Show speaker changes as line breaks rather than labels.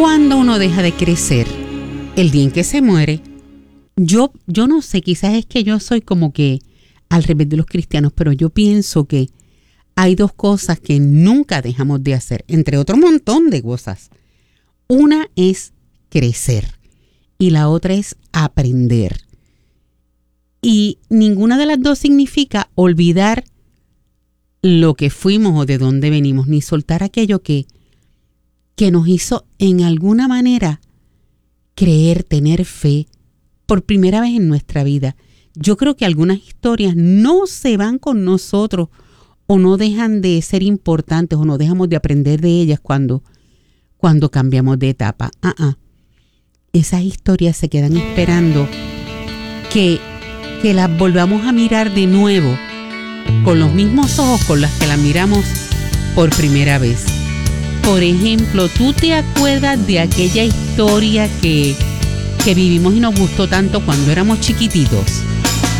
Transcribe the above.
¿Cuándo uno deja de crecer? El día en que se muere. Yo no sé, quizás es que yo soy como que al revés de los cristianos, pero yo pienso que hay dos cosas que nunca dejamos de hacer, entre otro montón de cosas. Una es crecer y la otra es aprender. Y ninguna de las dos significa olvidar lo que fuimos o de dónde venimos, ni soltar aquello que nos hizo en alguna manera creer, tener fe por primera vez en nuestra vida. Yo creo que algunas historias no se van con nosotros o no dejan de ser importantes o no dejamos de aprender de ellas cuando cambiamos de etapa. Esas historias se quedan esperando que las volvamos a mirar de nuevo con los mismos ojos con los que las miramos por primera vez. Por ejemplo, ¿tú te acuerdas de aquella historia que vivimos y nos gustó tanto cuando éramos chiquititos?